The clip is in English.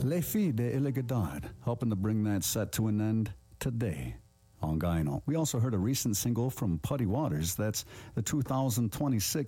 Les Filles de Iligadad, helping to bring that set to an end today on Gyno. We also heard a recent single from Putty Waters. That's the 2026